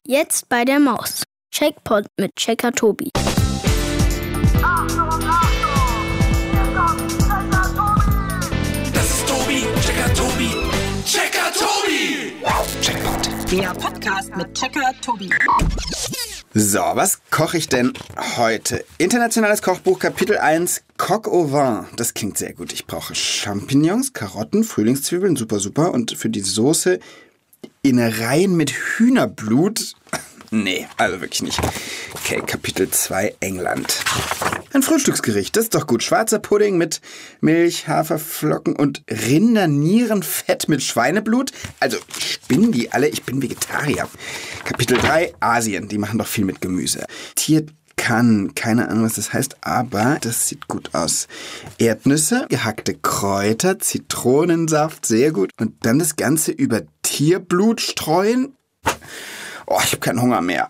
Jetzt bei der Maus. Checkpot mit Checker Tobi. Das ist Tobi, Checker Tobi, Checker Tobi. Checkpot. Der Podcast mit Checker Tobi. So, was koche ich denn heute? Internationales Kochbuch, Kapitel 1, Coq au vin. Das klingt sehr gut. Ich brauche Champignons, Karotten, Frühlingszwiebeln, super. Und für die Soße Innereien mit Hühnerblut. Nee, also wirklich nicht. Okay, Kapitel 2, England. Ein Frühstücksgericht, das ist doch gut. Schwarzer Pudding mit Milch, Haferflocken und Rindernierenfett mit Schweineblut. Also spinnen die alle, ich bin Vegetarier. Kapitel 3, Asien, die machen doch viel mit Gemüse. Tierkan, keine Ahnung, was das heißt, aber das sieht gut aus. Erdnüsse, gehackte Kräuter, Zitronensaft, sehr gut. Und dann das Ganze über Tierblut streuen. Oh, ich habe keinen Hunger mehr.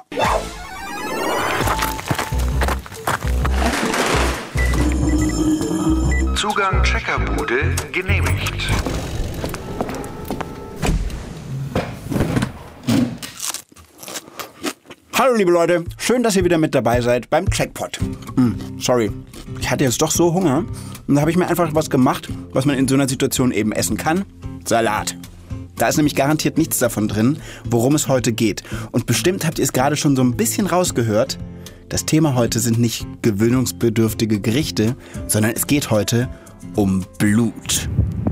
Zugang Checkerbude genehmigt. Hallo liebe Leute, schön, dass ihr wieder mit dabei seid beim Checkpot. Sorry, ich hatte jetzt doch so Hunger und da habe ich mir einfach was gemacht, was man in so einer Situation eben essen kann. Salat. Da ist nämlich garantiert nichts davon drin, worum es heute geht. Und bestimmt habt ihr es gerade schon so ein bisschen rausgehört. Das Thema heute sind nicht gewöhnungsbedürftige Gerichte, sondern es geht heute um Blut.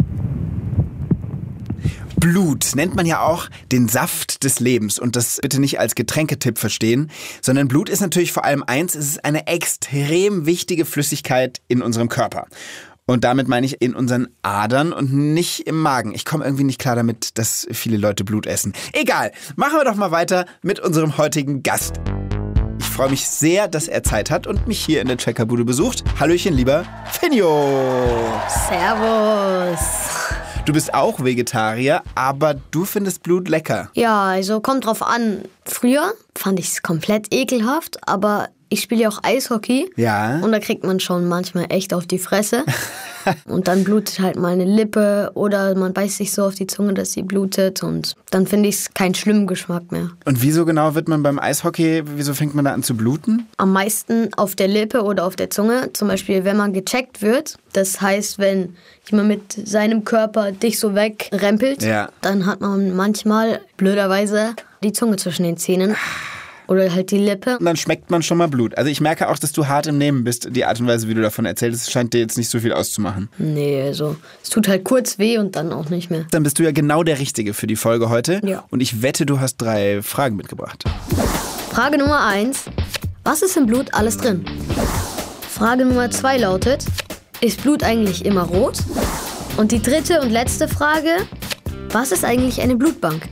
Blut nennt man ja auch den Saft des Lebens und das bitte nicht als Getränketipp verstehen, sondern Blut ist natürlich vor allem eins, es ist eine extrem wichtige Flüssigkeit in unserem Körper. Und damit meine ich in unseren Adern und nicht im Magen. Ich komme irgendwie nicht klar damit, dass viele Leute Blut essen. Egal, machen wir doch mal weiter mit unserem heutigen Gast. Ich freue mich sehr, dass er Zeit hat und mich hier in der Checkerbude besucht. Hallöchen, lieber Finjo. Servus. Du bist auch Vegetarier, aber du findest Blut lecker. Ja, also kommt drauf an. Früher fand ich es komplett ekelhaft, aber ich spiele ja auch Eishockey. Ja. Und da kriegt man schon manchmal echt auf die Fresse. Und dann blutet halt mal eine Lippe oder man beißt sich so auf die Zunge, dass sie blutet. Und dann finde ich es keinen schlimmen Geschmack mehr. Und wieso genau wird man beim Eishockey, wieso fängt man da an zu bluten? Am meisten auf der Lippe oder auf der Zunge. Zum Beispiel, wenn man gecheckt wird. Das heißt, wenn jemand mit seinem Körper dich so wegrempelt, ja, dann hat man manchmal blöderweise die Zunge zwischen den Zähnen. Oder halt die Lippe. Und dann schmeckt man schon mal Blut. Also ich merke auch, dass du hart im Nehmen bist. Die Art und Weise, wie du davon erzählst, scheint dir jetzt nicht so viel auszumachen. Nee, also es tut halt kurz weh und dann auch nicht mehr. Dann bist du ja genau der Richtige für die Folge heute. Ja. Und ich wette, du hast 3 Fragen mitgebracht. Frage Nummer 1. Was ist im Blut alles drin? Frage Nummer 2 lautet, ist Blut eigentlich immer rot? Und die dritte und letzte Frage, was ist eigentlich eine Blutbank?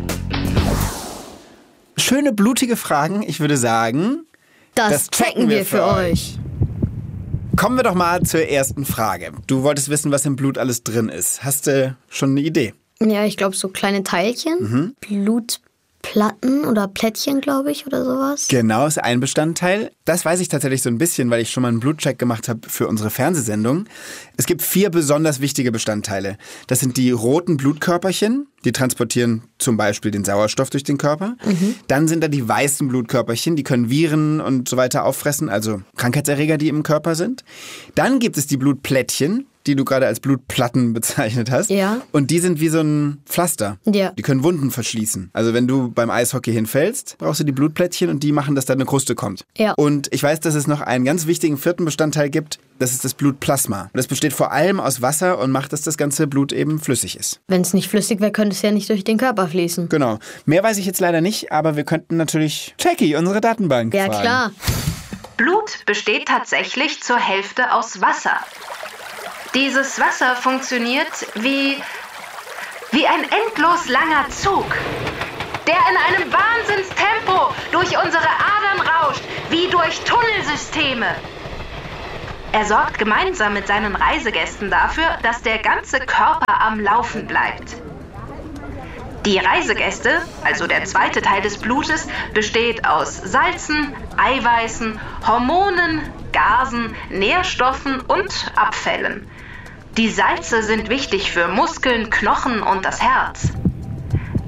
Schöne, blutige Fragen. Ich würde sagen, Das checken wir für euch. Kommen wir doch mal zur ersten Frage. Du wolltest wissen, was im Blut alles drin ist. Hast du schon eine Idee? Ja, ich glaube so kleine Teilchen. Blutplatten oder Plättchen, glaube ich, oder sowas. Genau, ist ein Bestandteil. Das weiß ich tatsächlich so ein bisschen, weil ich schon mal einen Blutcheck gemacht habe für unsere Fernsehsendung. Es gibt 4 besonders wichtige Bestandteile. Das sind die roten Blutkörperchen, die transportieren zum Beispiel den Sauerstoff durch den Körper. Dann sind da die weißen Blutkörperchen, die können Viren und so weiter auffressen, also Krankheitserreger, die im Körper sind. Dann gibt es die Blutplättchen, die du gerade als Blutplatten bezeichnet hast. Ja. Und die sind wie so ein Pflaster. Ja. Die können Wunden verschließen. Also wenn du beim Eishockey hinfällst, brauchst du die Blutplättchen und die machen, dass da eine Kruste kommt. Ja. Und ich weiß, dass es noch einen ganz wichtigen 4. Bestandteil gibt. Das ist das Blutplasma. Das besteht vor allem aus Wasser und macht, dass das ganze Blut eben flüssig ist. Wenn es nicht flüssig wäre, könnte es ja nicht durch den Körper fließen. Genau. Mehr weiß ich jetzt leider nicht, aber wir könnten natürlich Jackie, unsere Datenbank, Ja, fragen. klar. Blut besteht tatsächlich zur Hälfte aus Wasser. Dieses Wasser funktioniert wie ein endlos langer Zug, der in einem Wahnsinnstempo durch unsere Adern rauscht, wie durch Tunnelsysteme. Er sorgt gemeinsam mit seinen Reisegästen dafür, dass der ganze Körper am Laufen bleibt. Die Reisegäste, also der zweite Teil des Blutes, besteht aus Salzen, Eiweißen, Hormonen, Gasen, Nährstoffen und Abfällen. Die Salze sind wichtig für Muskeln, Knochen und das Herz.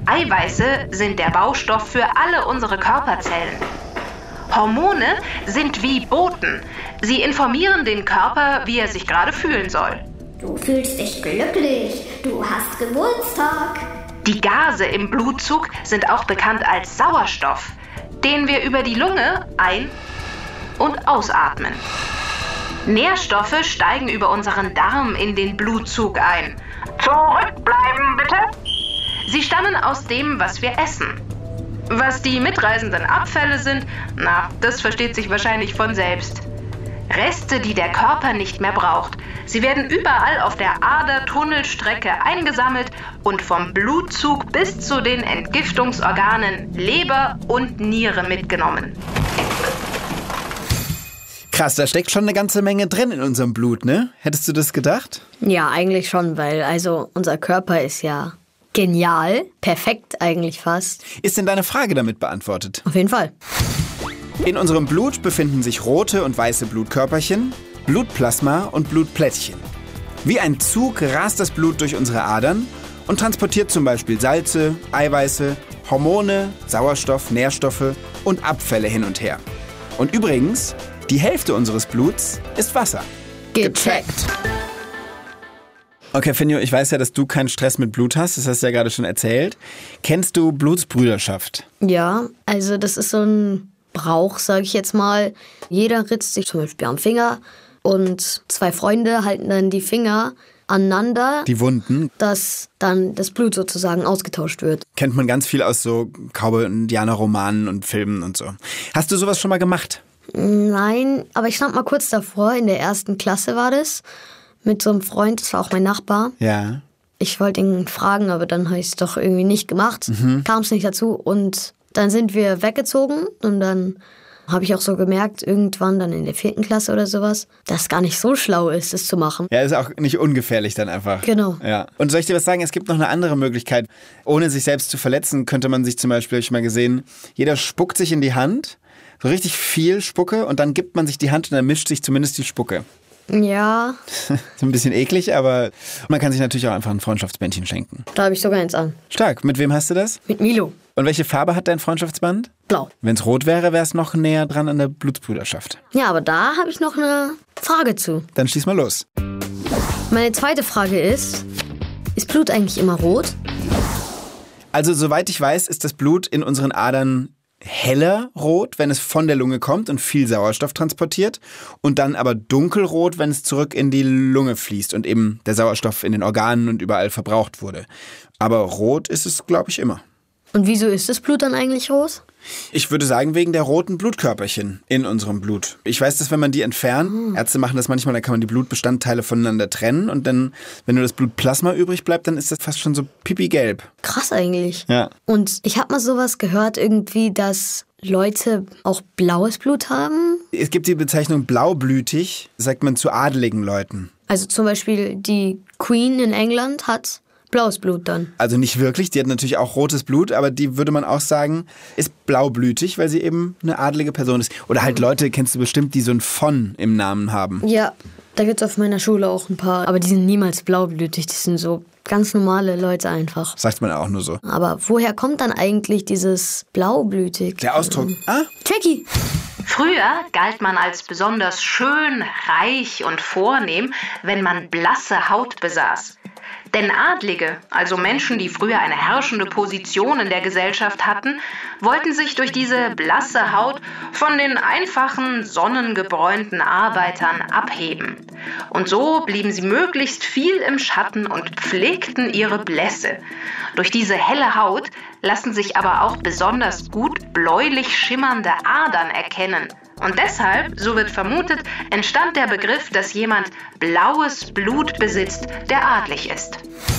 Eiweiße sind der Baustoff für alle unsere Körperzellen. Hormone sind wie Boten. Sie informieren den Körper, wie er sich gerade fühlen soll. Du fühlst dich glücklich. Du hast Geburtstag. Die Gase im Blutzug sind auch bekannt als Sauerstoff, den wir über die Lunge ein- und ausatmen. Nährstoffe steigen über unseren Darm in den Blutzug ein. Zurückbleiben, bitte! Sie stammen aus dem, was wir essen. Was die mitreisenden Abfälle sind, das versteht sich wahrscheinlich von selbst. Reste, die der Körper nicht mehr braucht. Sie werden überall auf der Ader-Tunnelstrecke eingesammelt und vom Blutzug bis zu den Entgiftungsorganen Leber und Niere mitgenommen. Krass, da steckt schon eine ganze Menge drin in unserem Blut, ne? Hättest du das gedacht? Ja, eigentlich schon, weil unser Körper ist ja genial, perfekt eigentlich fast. Ist denn deine Frage damit beantwortet? Auf jeden Fall. In unserem Blut befinden sich rote und weiße Blutkörperchen, Blutplasma und Blutplättchen. Wie ein Zug rast das Blut durch unsere Adern und transportiert zum Beispiel Salze, Eiweiße, Hormone, Sauerstoff, Nährstoffe und Abfälle hin und her. Und übrigens, die Hälfte unseres Bluts ist Wasser. Gecheckt. Okay, Finjo, ich weiß ja, dass du keinen Stress mit Blut hast, das hast du ja gerade schon erzählt. Kennst du Blutsbrüderschaft? Ja, also das ist so ein Brauch, sage ich jetzt mal. Jeder ritzt sich zum Beispiel am Finger und 2 Freunde halten dann die Finger aneinander, Die Wunden. dass dann das Blut sozusagen ausgetauscht wird. Kennt man ganz viel aus so Cowboy- und Indianer-Romanen und Filmen und so. Hast du sowas schon mal gemacht? Nein, aber ich stand mal kurz davor, in der 1. Klasse war das, mit so einem Freund, das war auch mein Nachbar. Ja. Ich wollte ihn fragen, aber dann habe ich es doch irgendwie nicht gemacht. Kam es nicht dazu und dann sind wir weggezogen und dann habe ich auch so gemerkt, irgendwann dann in der 4. Klasse oder sowas, dass es gar nicht so schlau ist, das zu machen. Ja, ist auch nicht ungefährlich dann einfach. Genau. Ja. Und soll ich dir was sagen? Es gibt noch eine andere Möglichkeit. Ohne sich selbst zu verletzen, könnte man sich zum Beispiel, habe ich mal gesehen, jeder spuckt sich in die Hand, so richtig viel Spucke und dann gibt man sich die Hand und dann mischt sich zumindest die Spucke. Ja, So ein bisschen eklig, aber man kann sich natürlich auch einfach ein Freundschaftsbändchen schenken. da habe ich sogar eins an. Stark. Mit wem hast du das? Mit Milo. Und welche Farbe hat dein Freundschaftsband? Blau. Wenn es rot wäre, wäre es noch näher dran an der Blutsbrüderschaft. Ja, aber da habe ich noch eine Frage zu. Dann schieß mal los. Meine zweite Frage ist Blut eigentlich immer rot? Also soweit ich weiß, ist das Blut in unseren Adern heller rot, wenn es von der Lunge kommt und viel Sauerstoff transportiert und dann aber dunkelrot, wenn es zurück in die Lunge fließt und eben der Sauerstoff in den Organen und überall verbraucht wurde. Aber rot ist es, glaube ich, immer. Und wieso ist das Blut dann eigentlich rot? Ich würde sagen, wegen der roten Blutkörperchen in unserem Blut. Ich weiß, dass wenn man die entfernt, Ärzte machen das manchmal, da kann man die Blutbestandteile voneinander trennen und dann, wenn nur das Blutplasma übrig bleibt, dann ist das fast schon so pipi-gelb. Krass eigentlich. Ja. Und ich habe mal sowas gehört irgendwie, dass Leute auch blaues Blut haben. Es gibt die Bezeichnung blaublütig, sagt man zu adeligen Leuten. Also zum Beispiel die Queen in England hat blaues Blut dann. Also nicht wirklich, die hat natürlich auch rotes Blut, aber die würde man auch sagen, ist blaublütig, weil sie eben eine adelige Person ist. Oder halt Leute, kennst du bestimmt, die so ein von im Namen haben. Ja, da gibt es auf meiner Schule auch ein paar, aber die sind niemals blaublütig, die sind so ganz normale Leute einfach. Sagt man auch nur so. Aber woher kommt dann eigentlich dieses blaublütig? Der Ausdruck. Jackie! Früher galt man als besonders schön, reich und vornehm, wenn man blasse Haut besaß. Denn Adlige, also Menschen, die früher eine herrschende Position in der Gesellschaft hatten, wollten sich durch diese blasse Haut von den einfachen, sonnengebräunten Arbeitern abheben. Und so blieben sie möglichst viel im Schatten und pflegten ihre Blässe. Durch diese helle Haut lassen sich aber auch besonders gut bläulich schimmernde Adern erkennen. Und deshalb, so wird vermutet, entstand der Begriff, dass jemand blaues Blut besitzt, der adlig ist.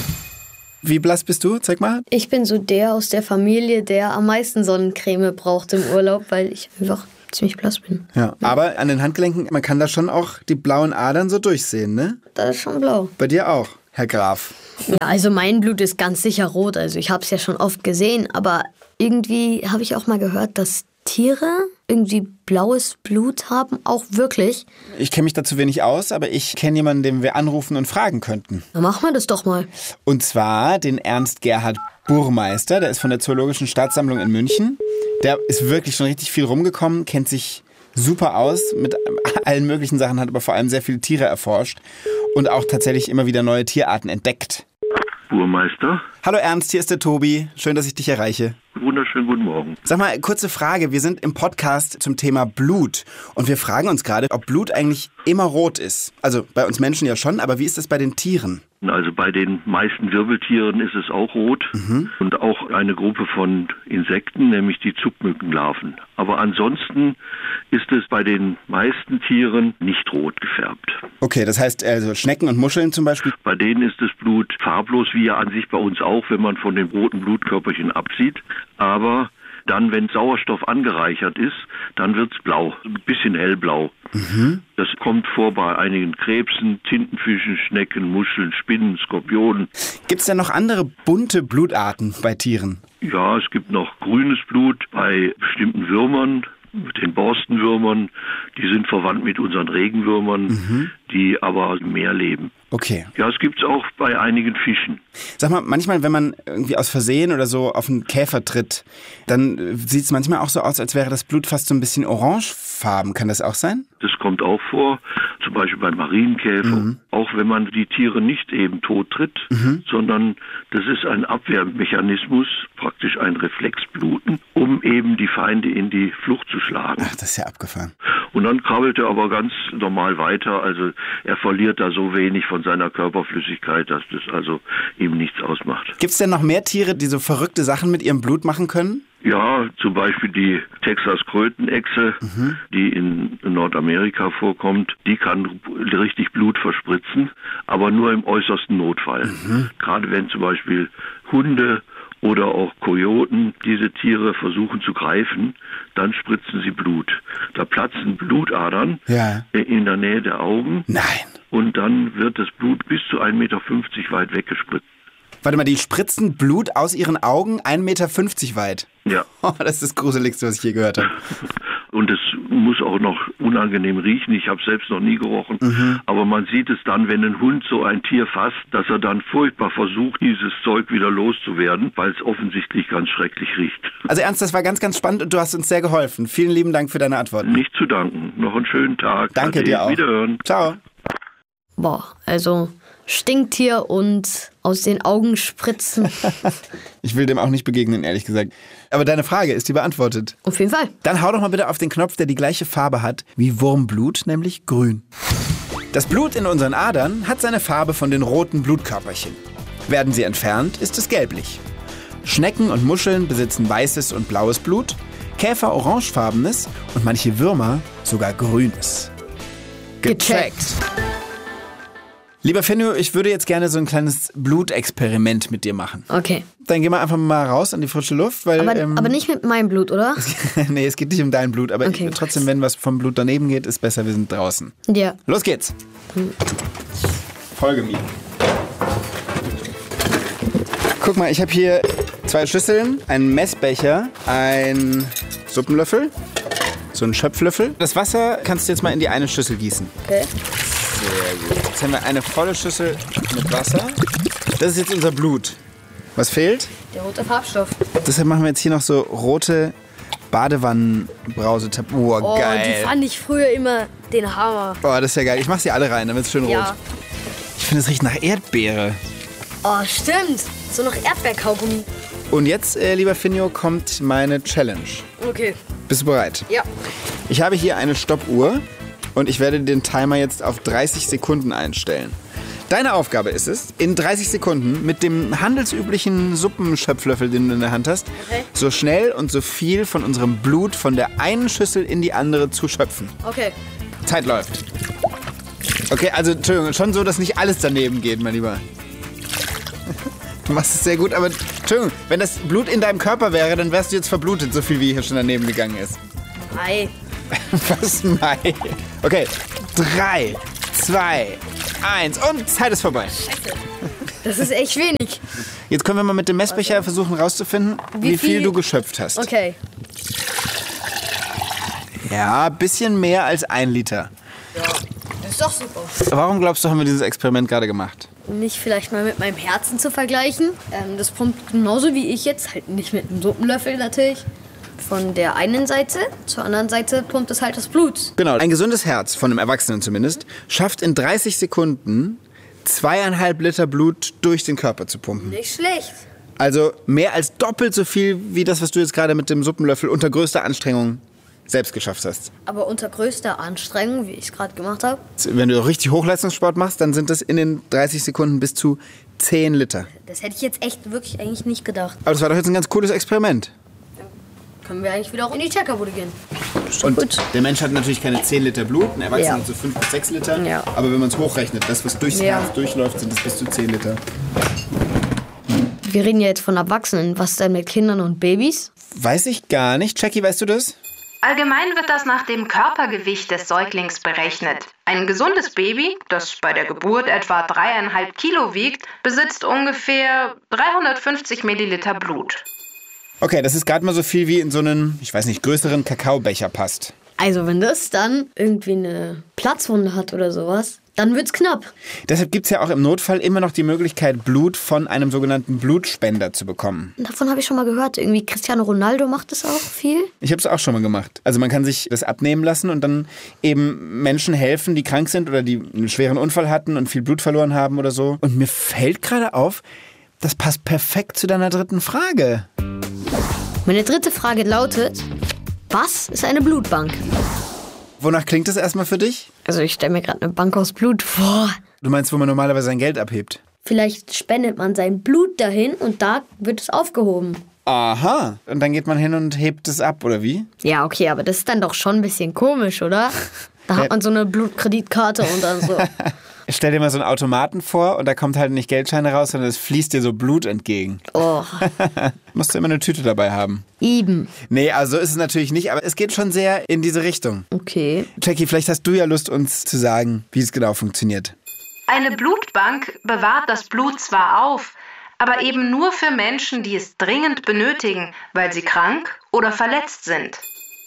Wie blass bist du? Zeig mal. Ich bin so der aus der Familie, der am meisten Sonnencreme braucht im Urlaub, weil ich einfach ziemlich blass bin. Ja, aber an den Handgelenken, man kann da schon auch die blauen Adern so durchsehen, ne? Das ist schon blau. Bei dir auch, Herr Graf. Ja, also mein Blut ist ganz sicher rot, also ich habe es ja schon oft gesehen, aber irgendwie habe ich auch mal gehört, dass Tiere irgendwie blaues Blut haben, auch wirklich. Ich kenne mich dazu wenig aus, aber ich kenne jemanden, den wir anrufen und fragen könnten. Dann machen wir das doch mal. Und zwar den Ernst Gerhard Burmeister, der ist von der Zoologischen Staatssammlung in München. Der ist wirklich schon richtig viel rumgekommen, kennt sich super aus mit allen möglichen Sachen, hat aber vor allem sehr viele Tiere erforscht und auch tatsächlich immer wieder neue Tierarten entdeckt. Burmeister. Hallo Ernst, hier ist der Tobi. Schön, dass ich dich erreiche. Wunderschönen guten Morgen. Sag mal, kurze Frage. Wir sind im Podcast zum Thema Blut und wir fragen uns gerade, ob Blut eigentlich immer rot ist. Also bei uns Menschen ja schon, aber wie ist das bei den Tieren? Also bei den meisten Wirbeltieren ist es auch rot und auch eine Gruppe von Insekten, nämlich die Zuckmückenlarven. Aber ansonsten ist es bei den meisten Tieren nicht rot gefärbt. Okay, das heißt also Schnecken und Muscheln zum Beispiel? Bei denen ist das Blut farblos, wie ja an sich bei uns auch, wenn man von den roten Blutkörperchen absieht. Aber dann, wenn Sauerstoff angereichert ist, dann wird's blau, ein bisschen hellblau. Das kommt vor bei einigen Krebsen, Tintenfischen, Schnecken, Muscheln, Spinnen, Skorpionen. Gibt es denn noch andere bunte Blutarten bei Tieren? Ja, es gibt noch grünes Blut bei bestimmten Würmern, den Borstenwürmern. Die sind verwandt mit unseren Regenwürmern, die aber mehr leben. Okay. Ja, es gibt es auch bei einigen Fischen. Sag mal, manchmal, wenn man irgendwie aus Versehen oder so auf einen Käfer tritt, dann sieht es manchmal auch so aus, als wäre das Blut fast so ein bisschen orangefarben. Kann das auch sein? Das kommt auch vor, zum Beispiel beim Marienkäfer. Auch wenn man die Tiere nicht eben tot tritt, sondern das ist ein Abwehrmechanismus, praktisch ein Reflexbluten, um eben die Feinde in die Flucht zu schlagen. Ach, das ist ja abgefahren. Und dann krabbelt er aber ganz normal weiter. Also er verliert da so wenig von seiner Körperflüssigkeit, dass das also ihm nichts ausmacht. Gibt es denn noch mehr Tiere, die so verrückte Sachen mit ihrem Blut machen können? Ja, zum Beispiel die Texas-Krötenechse, die in Nordamerika vorkommt. Die kann richtig Blut verspritzen, aber nur im äußersten Notfall. Gerade wenn zum Beispiel Hunde oder auch Kojoten diese Tiere versuchen zu greifen, dann spritzen sie Blut. Da platzen Blutadern in der Nähe der Augen. Nein. Und dann wird das Blut bis zu 1,50 Meter weit weggespritzt. Warte mal, die spritzen Blut aus ihren Augen 1,50 Meter weit? Ja. Oh, das ist das Gruseligste, was ich je gehört habe. Und es muss auch noch unangenehm riechen. Ich habe es selbst noch nie gerochen. Aber man sieht es dann, wenn ein Hund so ein Tier fasst, dass er dann furchtbar versucht, dieses Zeug wieder loszuwerden, weil es offensichtlich ganz schrecklich riecht. Also Ernst, das war ganz, ganz spannend und du hast uns sehr geholfen. Vielen lieben Dank für deine Antworten. Nicht zu danken. Noch einen schönen Tag. Danke dir auch. Wiederhören. Ciao. Boah, also Stinktier und aus den Augen spritzen. Ich will dem auch nicht begegnen, ehrlich gesagt. Aber deine Frage ist die beantwortet. Auf jeden Fall. Dann hau doch mal bitte auf den Knopf, der die gleiche Farbe hat wie Wurmblut, nämlich grün. Das Blut in unseren Adern hat seine Farbe von den roten Blutkörperchen. Werden sie entfernt, ist es gelblich. Schnecken und Muscheln besitzen weißes und blaues Blut, Käfer orangefarbenes und manche Würmer sogar grünes. Gecheckt. Lieber Fenno, ich würde jetzt gerne so ein kleines Blutexperiment mit dir machen. Okay. Dann gehen wir einfach mal raus an die frische Luft. Weil, aber nicht mit meinem Blut, oder? Nee, es geht nicht um dein Blut. Aber okay, trotzdem, wenn was vom Blut daneben geht, ist besser, wir sind draußen. Ja. Los geht's. Folge mir. Guck mal, ich habe hier 2 Schüsseln, einen Messbecher, einen Suppenlöffel, so einen Schöpflöffel. Das Wasser kannst du jetzt mal in die eine Schüssel gießen. Okay. Sehr gut. Jetzt haben wir eine volle Schüssel mit Wasser. Das ist jetzt unser Blut. Was fehlt? Der rote Farbstoff. Deshalb machen wir jetzt hier noch so rote Badewannenbrause. Oh, geil. Die fand ich früher immer den Hammer. Oh, das ist ja geil. Ich mach sie alle rein, damit es schön rot. Ich finde, es riecht nach Erdbeere. Oh, stimmt. So nach Erdbeerkaugummi. Und jetzt, lieber Finjo, kommt meine Challenge. Okay. Bist du bereit? Ja. Ich habe hier eine Stoppuhr und ich werde den Timer jetzt auf 30 Sekunden einstellen. Deine Aufgabe ist es, in 30 Sekunden mit dem handelsüblichen Suppenschöpflöffel, den du in der Hand hast, so schnell und so viel von unserem Blut von der einen Schüssel in die andere zu schöpfen. Okay. Zeit läuft. Okay, also Entschuldigung, schon so, dass nicht alles daneben geht, mein Lieber. Du machst es sehr gut, aber Entschuldigung, wenn das Blut in deinem Körper wäre, dann wärst du jetzt verblutet, so viel wie hier schon daneben gegangen ist. Mai. Was Mai? Okay, 3, 2, 1 und Zeit ist vorbei. Das ist echt wenig. Jetzt können wir mal mit dem Messbecher versuchen rauszufinden, wie viel du geschöpft hast. Okay. Ja, ein bisschen mehr als 1 Liter. Ja, das ist doch super. Warum glaubst du, haben wir dieses Experiment gerade gemacht? nicht vielleicht mal mit meinem Herzen zu vergleichen. Das pumpt genauso wie ich jetzt, halt nicht mit einem Suppenlöffel natürlich. Von der einen Seite zur anderen Seite pumpt es halt das Blut. Genau, ein gesundes Herz, von einem Erwachsenen zumindest, schafft in 30 Sekunden 2,5 Liter Blut durch den Körper zu pumpen. Nicht schlecht. Also mehr als doppelt so viel wie das, was du jetzt gerade mit dem Suppenlöffel unter größter Anstrengung selbst geschafft hast. Aber unter größter Anstrengung, wie ich es gerade gemacht habe. Wenn du richtig Hochleistungssport machst, dann sind das in den 30 Sekunden bis zu 10 Liter. Das hätte ich jetzt echt wirklich eigentlich nicht gedacht. Aber das war doch jetzt ein ganz cooles Experiment. Können wir eigentlich wieder auch in die Checkerbude gehen. Und gut. der Mensch hat natürlich keine 10 Liter Blut, ein Erwachsener Ja. hat so 5 bis 6 Liter. Ja. Aber wenn man es hochrechnet, das, was durchs Ja. Herz durchläuft, sind es bis zu 10 Liter. Wir reden ja jetzt von Erwachsenen. Was denn mit Kindern und Babys? Weiß ich gar nicht. Jackie, weißt du das? Allgemein wird das nach dem Körpergewicht des Säuglings berechnet. Ein gesundes Baby, das bei der Geburt etwa 3,5 Kilo wiegt, besitzt ungefähr 350 Milliliter Blut. Okay, das ist gerade mal so viel wie in so einen, ich weiß nicht, größeren Kakaobecher passt. Also wenn das dann irgendwie eine Platzwunde hat oder sowas, dann wird's knapp. Deshalb gibt es ja auch im Notfall immer noch die Möglichkeit, Blut von einem sogenannten Blutspender zu bekommen. Davon habe ich schon mal gehört. Irgendwie Cristiano Ronaldo macht das auch viel. Ich habe es auch schon mal gemacht. Also man kann sich das abnehmen lassen und dann eben Menschen helfen, die krank sind oder die einen schweren Unfall hatten und viel Blut verloren haben oder so. Und mir fällt gerade auf, das passt perfekt zu deiner dritten Frage. Meine dritte Frage lautet, was ist eine Blutbank? Wonach klingt das erstmal für dich? Also ich stelle mir gerade eine Bank aus Blut vor. Du meinst, wo man normalerweise sein Geld abhebt? Vielleicht spendet man sein Blut dahin und da wird es aufgehoben. Aha. Und dann geht man hin und hebt es ab, oder wie? Ja, okay, aber das ist dann doch schon ein bisschen komisch, oder? Da hat man so eine Blutkreditkarte und dann so. Stell dir mal so einen Automaten vor und da kommt halt nicht Geldscheine raus, sondern es fließt dir so Blut entgegen. Oh, Musst du immer eine Tüte dabei haben. eben. Nee, also so ist es natürlich nicht, aber es geht schon sehr in diese Richtung. Okay. Jackie, vielleicht hast du ja Lust, uns zu sagen, wie es genau funktioniert. Eine Blutbank bewahrt das Blut zwar auf, aber eben nur für Menschen, die es dringend benötigen, weil sie krank oder verletzt sind.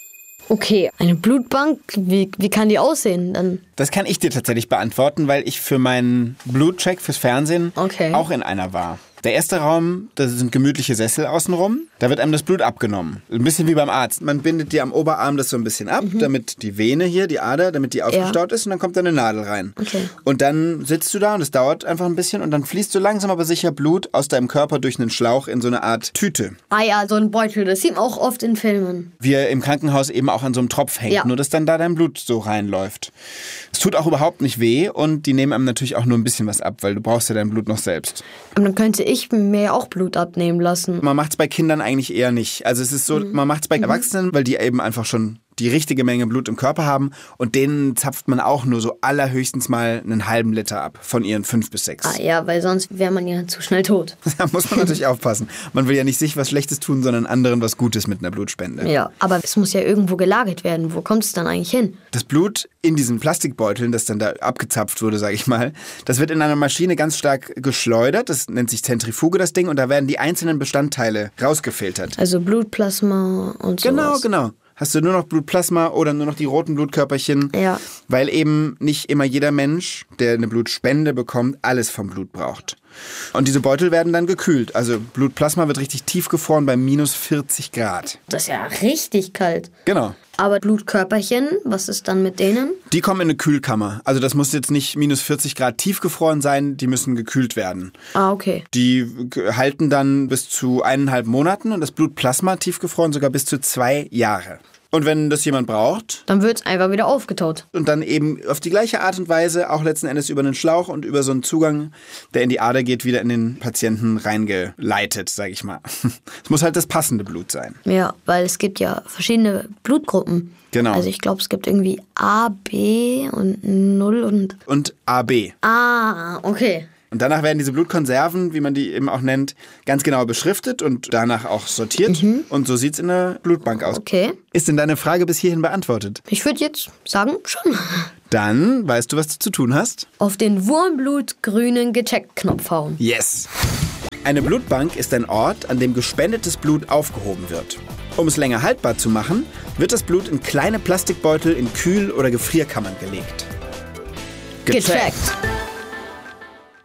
Okay, eine Blutbank, wie kann die aussehen? Dann Das kann ich dir tatsächlich beantworten, weil ich für meinen Blutcheck fürs Fernsehen Okay. auch in einer war. Der erste Raum, das sind gemütliche Sessel außenrum. Da wird einem das Blut abgenommen. Ein bisschen wie beim Arzt. Man bindet dir am Oberarm das so ein bisschen ab, damit die Vene hier, die Ader, damit die aufgestaut ist und dann kommt da eine Nadel rein. Okay. Und dann sitzt du da und es dauert einfach ein bisschen und dann fließt so langsam aber sicher Blut aus deinem Körper durch einen Schlauch in so eine Art Tüte. Ah ja, so ein Beutel, das sieht man auch oft in Filmen. Wie er im Krankenhaus eben auch an so einem Tropf hängt, Ja. nur dass dann da dein Blut so reinläuft. Es tut auch überhaupt nicht weh und die nehmen einem natürlich auch nur ein bisschen was ab, weil du brauchst ja dein Blut noch selbst. Aber dann könnte ich mir ja auch Blut abnehmen lassen. Man macht es bei Kindern eigentlich eher nicht. Also es ist so, man macht es bei Erwachsenen, weil die eben einfach schon die richtige Menge Blut im Körper haben und denen zapft man auch nur so allerhöchstens mal einen halben Liter ab von ihren 5 bis 6. Ah ja, weil sonst wäre man ja zu schnell tot. Da muss man natürlich aufpassen. Man will ja nicht sich was Schlechtes tun, sondern anderen was Gutes mit einer Blutspende. Ja, aber es muss ja irgendwo gelagert werden. Wo kommt es dann eigentlich hin? Das Blut in diesen Plastikbeuteln, das dann da abgezapft wurde, sage ich mal, das wird in einer Maschine ganz stark geschleudert. Das nennt sich Zentrifuge, das Ding. Und da werden die einzelnen Bestandteile rausgefiltert. Also Blutplasma und sowas. Genau. Hast du nur noch Blutplasma oder nur noch die roten Blutkörperchen? Ja. Weil eben nicht immer jeder Mensch, der eine Blutspende bekommt, alles vom Blut braucht. Und diese Beutel werden dann gekühlt. Also Blutplasma wird richtig tiefgefroren bei minus 40 Grad. Das ist ja richtig kalt. Genau. Aber Blutkörperchen, was ist dann mit denen? Die kommen in eine Kühlkammer. Also das muss jetzt nicht minus 40 Grad tiefgefroren sein, die müssen gekühlt werden. Ah, okay. Die halten dann bis zu 1,5 Monaten und das Blutplasma tiefgefroren sogar bis zu 2 Jahre. Und wenn das jemand braucht Dann wird es einfach wieder aufgetaut. und dann eben auf die gleiche Art und Weise auch letzten Endes über einen Schlauch und über so einen Zugang, der in die Ader geht, wieder in den Patienten reingeleitet, sage ich mal. Es muss halt das passende Blut sein. Ja, weil es gibt ja verschiedene Blutgruppen. Genau. Also ich glaube, es gibt irgendwie A, B und 0 und... Und AB. Ah, okay. Und danach werden diese Blutkonserven, wie man die eben auch nennt, ganz genau beschriftet und danach auch sortiert. Und so sieht's in der Blutbank aus. Okay. Ist denn deine Frage bis hierhin beantwortet? Ich würde jetzt sagen, schon. Dann weißt du, was du zu tun hast? Auf den wurmblutgrünen Gecheckt-Knopf hauen. Yes! Eine Blutbank ist ein Ort, an dem gespendetes Blut aufgehoben wird. Um es länger haltbar zu machen, wird das Blut in kleine Plastikbeutel in Kühl- oder Gefrierkammern gelegt. Gecheckt.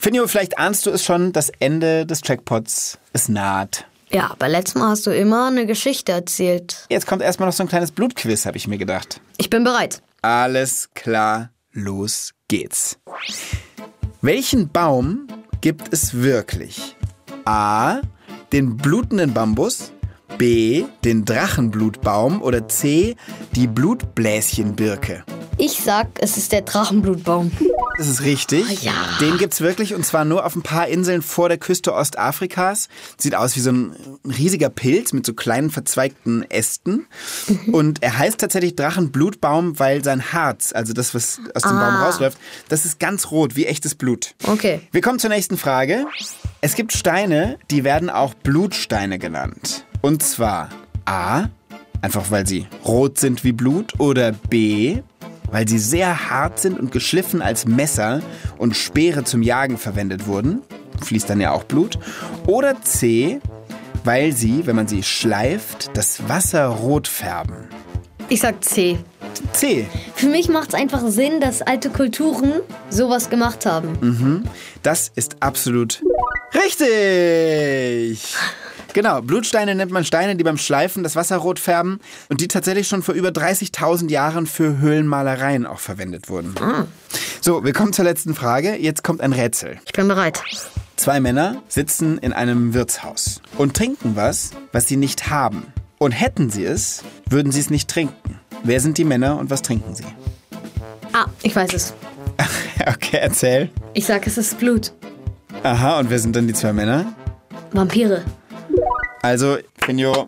Finjo, vielleicht ahnst du es schon, das Ende des Jackpots, es naht. Ja, aber letztes Mal hast du immer eine Geschichte erzählt. Jetzt kommt erstmal noch so ein kleines Blutquiz, habe ich mir gedacht. Ich bin bereit. Alles klar, los geht's. Welchen Baum gibt es wirklich? A, den blutenden Bambus, B, den Drachenblutbaum oder C, die Blutbläschenbirke? Ich sag, es ist der Drachenblutbaum. Das ist richtig. Oh ja. Den gibt's wirklich und zwar nur auf ein paar Inseln vor der Küste Ostafrikas. Sieht aus wie so ein riesiger Pilz mit so kleinen verzweigten Ästen. Und er heißt tatsächlich Drachenblutbaum, weil sein Harz, also das, was aus dem Baum rausläuft, das ist ganz rot, wie echtes Blut. Okay. Wir kommen zur nächsten Frage. Es gibt Steine, die werden auch Blutsteine genannt. Und zwar A, einfach weil sie rot sind wie Blut, oder B, weil sie sehr hart sind und geschliffen als Messer und Speere zum Jagen verwendet wurden. Fließt dann ja auch Blut. Oder C, weil sie, wenn man sie schleift, das Wasser rot färben. Ich sag C. C. Für mich macht es einfach Sinn, dass alte Kulturen sowas gemacht haben. Das ist absolut richtig. Genau, Blutsteine nennt man Steine, die beim Schleifen das Wasser rot färben und die tatsächlich schon vor über 30.000 Jahren für Höhlenmalereien auch verwendet wurden. So, wir kommen zur letzten Frage. Jetzt kommt ein Rätsel. Ich bin bereit. 2 Männer sitzen in einem Wirtshaus und trinken was sie nicht haben. Und hätten sie es, würden sie es nicht trinken. Wer sind die Männer und was trinken sie? Ich weiß es. Okay, erzähl. Ich sag, es ist Blut. Aha, und wer sind dann die 2 Männer? Vampire. Also, Finjo,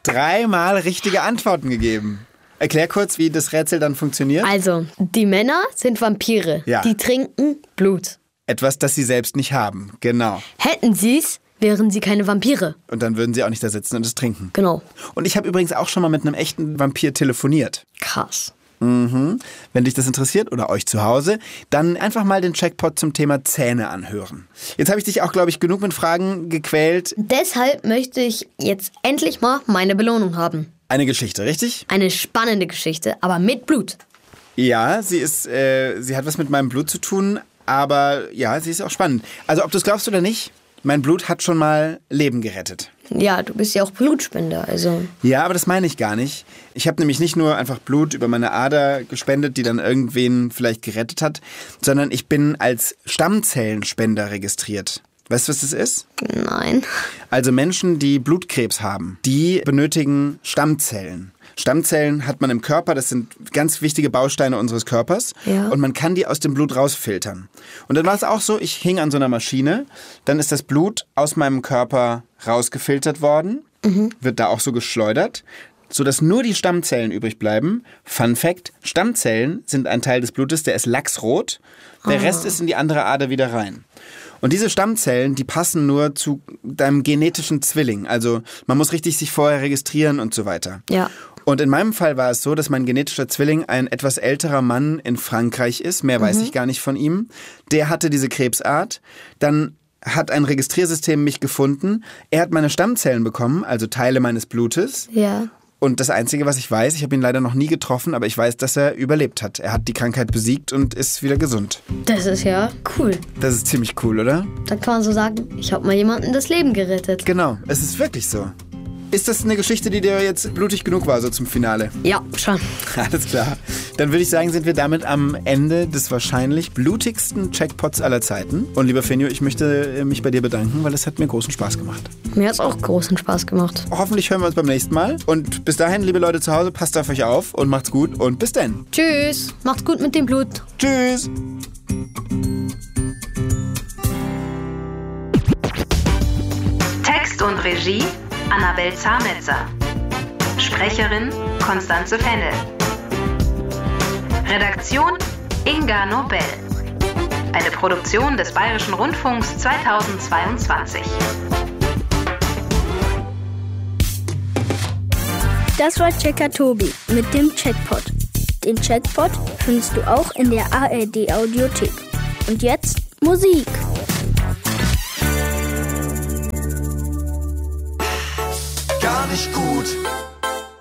3-mal richtige Antworten gegeben. Erklär kurz, wie das Rätsel dann funktioniert. Also, die Männer sind Vampire. Ja. Die trinken Blut. Etwas, das sie selbst nicht haben. Genau. Hätten sie's, wären sie keine Vampire. Und dann würden sie auch nicht da sitzen und es trinken. Genau. Und ich habe übrigens auch schon mal mit einem echten Vampir telefoniert. Krass. Wenn dich das interessiert oder euch zu Hause, dann einfach mal den Jackpot zum Thema Zähne anhören. Jetzt habe ich dich auch, glaube ich, genug mit Fragen gequält. Deshalb möchte ich jetzt endlich mal meine Belohnung haben. Eine Geschichte, richtig? Eine spannende Geschichte, aber mit Blut. Ja, sie hat was mit meinem Blut zu tun, aber ja, sie ist auch spannend. Also ob du es glaubst oder nicht, mein Blut hat schon mal Leben gerettet. Ja, du bist ja auch Blutspender, also. Ja, aber das meine ich gar nicht. Ich habe nämlich nicht nur einfach Blut über meine Ader gespendet, die dann irgendwen vielleicht gerettet hat, sondern ich bin als Stammzellenspender registriert. Weißt du, was das ist? Nein. Also Menschen, die Blutkrebs haben, die benötigen Stammzellen. Stammzellen hat man im Körper, das sind ganz wichtige Bausteine unseres Körpers. Ja. Und man kann die aus dem Blut rausfiltern. Und dann war es auch so, ich hing an so einer Maschine, dann ist das Blut aus meinem Körper rausgefiltert worden, wird da auch so geschleudert, sodass nur die Stammzellen übrig bleiben. Fun Fact, Stammzellen sind ein Teil des Blutes, der ist lachsrot, der Rest ist in die andere Ader wieder rein. Und diese Stammzellen, die passen nur zu deinem genetischen Zwilling. Also man muss richtig sich vorher registrieren und so weiter. Ja. Und in meinem Fall war es so, dass mein genetischer Zwilling ein etwas älterer Mann in Frankreich ist. Mehr weiß ich gar nicht von ihm. Der hatte diese Krebsart. Dann hat ein Registriersystem mich gefunden. Er hat meine Stammzellen bekommen, also Teile meines Blutes. Ja. Und das Einzige, was ich weiß, ich habe ihn leider noch nie getroffen, aber ich weiß, dass er überlebt hat. Er hat die Krankheit besiegt und ist wieder gesund. Das ist ja cool. Das ist ziemlich cool, oder? Da kann man so sagen, ich habe mal jemandem das Leben gerettet. Genau, es ist wirklich so. Ist das eine Geschichte, die dir jetzt blutig genug war, so zum Finale? Ja, schon. Alles klar. Dann würde ich sagen, sind wir damit am Ende des wahrscheinlich blutigsten Jackpots aller Zeiten. Und lieber Finjo, ich möchte mich bei dir bedanken, weil es hat mir großen Spaß gemacht. Mir hat es auch großen Spaß gemacht. Hoffentlich hören wir uns beim nächsten Mal. Und bis dahin, liebe Leute zu Hause, passt auf euch auf und macht's gut und bis dann. Tschüss. Macht's gut mit dem Blut. Tschüss. Text und Regie Annabel Zametzer. Sprecherin Konstanze Fennel. Redaktion Inga Nobel. Eine Produktion des Bayerischen Rundfunks 2022. Das war Checker Tobi mit dem Chatpot. Den Chatpot findest du auch in der ARD Audiothek. Und jetzt Musik. Gar nicht gut.